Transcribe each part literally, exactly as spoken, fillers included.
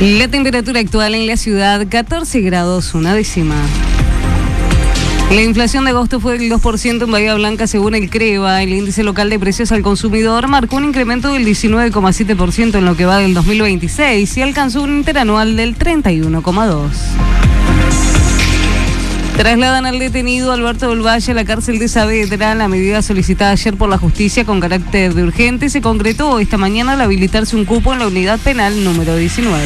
La temperatura actual en la ciudad, catorce grados, una décima. La inflación de agosto fue del dos por ciento en Bahía Blanca según el CREVA. El índice local de precios al consumidor marcó un incremento del diecinueve coma siete por ciento en lo que va del dos mil veintiséis y alcanzó un interanual del treinta y uno coma dos por ciento. Trasladan al detenido Alberto del Valle a la cárcel de Saavedra. La medida solicitada ayer por la justicia con carácter de urgente se concretó esta mañana al habilitarse un cupo en la unidad penal número diecinueve.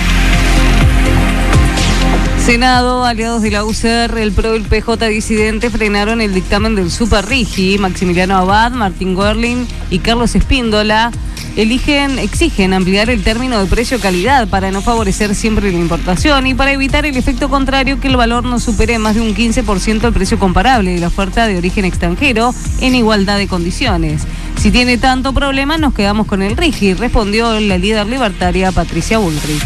Senado, aliados de la U C R, el P R O y el P J disidente frenaron el dictamen del Superrigi. Maximiliano Abad, Martín Görling y Carlos Espíndola eligen, exigen ampliar el término de precio-calidad para no favorecer siempre la importación y para evitar el efecto contrario, que el valor no supere más de un quince por ciento el precio comparable de la oferta de origen extranjero en igualdad de condiciones. Si tiene tanto problema, nos quedamos con el Rigi, respondió la líder libertaria Patricia Bullrich.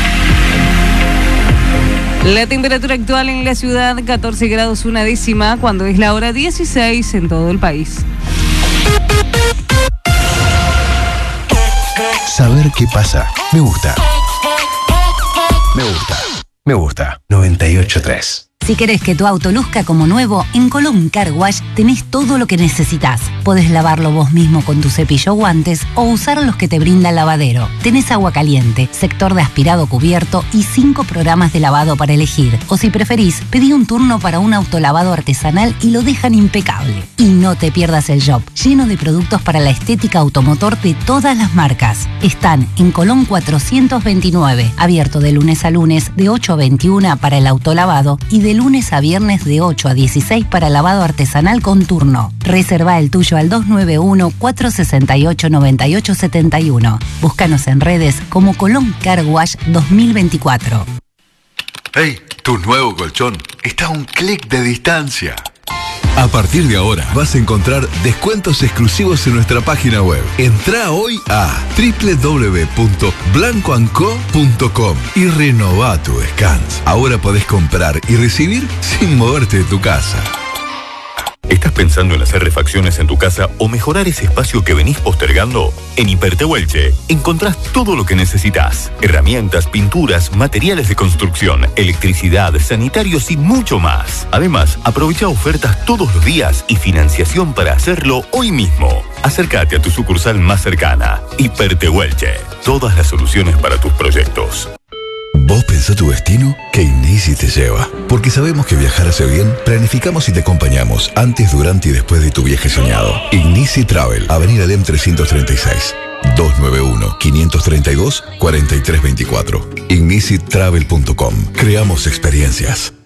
La temperatura actual en la ciudad, catorce grados una décima, cuando es la hora dieciséis en todo el país. Saber qué pasa. Me gusta. Me gusta. Me gusta. noventa y ocho punto tres. Si querés que tu auto luzca como nuevo, en Colón Car Wash tenés todo lo que necesitas. Podés lavarlo vos mismo con tu cepillo o guantes o usar los que te brinda el lavadero. Tenés agua caliente, sector de aspirado cubierto y cinco programas de lavado para elegir. O si preferís, pedí un turno para un autolavado artesanal y lo dejan impecable. Y no te pierdas el shop, lleno de productos para la estética automotor de todas las marcas. Están en Colón cuatrocientos veintinueve, abierto de lunes a lunes de ocho a veintiuna para el autolavado y de lunes a viernes de ocho a dieciséis para lavado artesanal con turno. Reserva el tuyo al dos nueve uno, cuatro seis ocho, nueve ocho siete uno. Búscanos en redes como Colón Car Wash dos mil veinticuatro. ¡Hey! Tu nuevo colchón está a un clic de distancia. A partir de ahora vas a encontrar descuentos exclusivos en nuestra página web. Entrá hoy a doble u doble u doble u punto blanco and co punto com y renová tu descanso. Ahora podés comprar y recibir sin moverte de tu casa. ¿Estás pensando en hacer refacciones en tu casa o mejorar ese espacio que venís postergando? En Hipertehuelche encontrás todo lo que necesitas. Herramientas, pinturas, materiales de construcción, electricidad, sanitarios y mucho más. Además, aprovecha ofertas todos los días y financiación para hacerlo hoy mismo. Acércate a tu sucursal más cercana. Hipertehuelche. Todas las soluciones para tus proyectos. ¿Vos pensás tu destino? Que INNICI te lleva. Porque sabemos que viajar hace bien, planificamos y te acompañamos antes, durante y después de tu viaje soñado. INNICI Travel, Avenida Lem trescientos treinta y seis, dos nueve uno, cinco tres dos, cuatro tres dos cuatro. innici travel punto com. Creamos experiencias.